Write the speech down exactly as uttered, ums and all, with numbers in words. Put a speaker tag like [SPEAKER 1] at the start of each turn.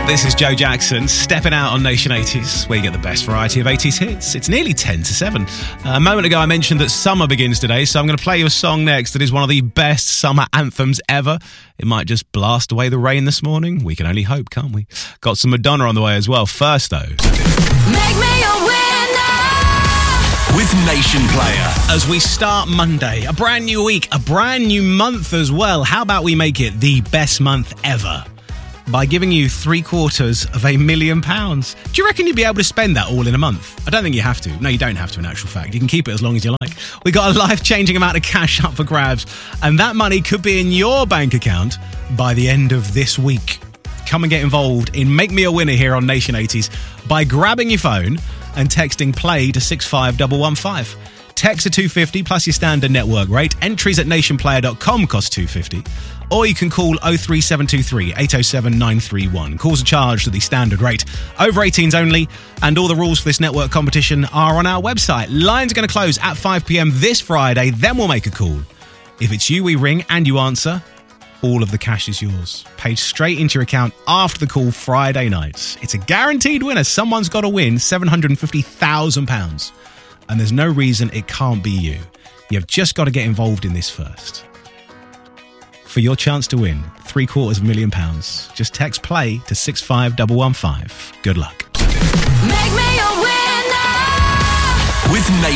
[SPEAKER 1] This is Joe Jackson, stepping out on Nation eighties, where you get the best variety of eighties hits. It's nearly ten to seven. A moment ago, I mentioned that summer begins today, so I'm going to play you a song next that is one of the best summer anthems ever. It might just blast away the rain this morning. We can only hope, can't we? Got some Madonna on the way as well. First, though...
[SPEAKER 2] Make me a winner!
[SPEAKER 3] With Nation Player.
[SPEAKER 1] As we start Monday, a brand new week, a brand new month as well. How about we make it the best month ever? By giving you three quarters of a million pounds. Do you reckon you'd be able to spend that all in a month? I don't think you have to. No, you don't have to in actual fact. You can keep it as long as you like. We got a life-changing amount of cash up for grabs, and that money could be in your bank account by the end of this week. Come and get involved in Make Me a Winner here on Nation eighties by grabbing your phone and texting play to six five one one five. Text are two pounds fifty plus your standard network rate. Entries at nation player dot com cost two pounds fifty. Or you can call oh three seven two three, eight oh seven, nine three one. Calls are charged at the standard rate. Over eighteens only, and all the rules for this network competition are on our website. Lines are going to close at five p.m. this Friday, then we'll make a call. If it's you we ring and you answer, all of the cash is yours. Paid straight into your account after the call Friday nights. It's a guaranteed winner. Someone's got to win seven hundred fifty thousand pounds. And there's no reason it can't be you. You've just got to get involved in this first. For your chance to win three quarters of a million pounds, just text play to six five one one five. Good luck.
[SPEAKER 2] Make me a winner!
[SPEAKER 3] With Nation